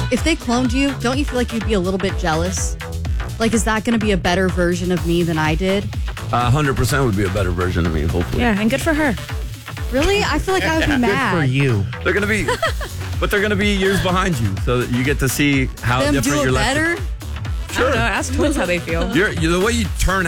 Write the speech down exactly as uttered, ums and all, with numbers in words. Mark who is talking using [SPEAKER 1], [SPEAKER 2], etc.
[SPEAKER 1] if they cloned you, don't you feel like you'd be a little bit jealous? Like, is that going to be a better version of me than I did?
[SPEAKER 2] A hundred percent would be a better version of me, hopefully.
[SPEAKER 3] Yeah, and good for her.
[SPEAKER 1] Really? I feel like I would be mad.
[SPEAKER 4] For you.
[SPEAKER 2] They're gonna be, but they're gonna be years behind you, so that you get to see how
[SPEAKER 1] Them
[SPEAKER 2] different
[SPEAKER 1] do
[SPEAKER 2] your
[SPEAKER 1] it
[SPEAKER 2] life.
[SPEAKER 1] better?
[SPEAKER 3] I don't know. Ask twins how they feel.
[SPEAKER 2] You're, you're the way you turn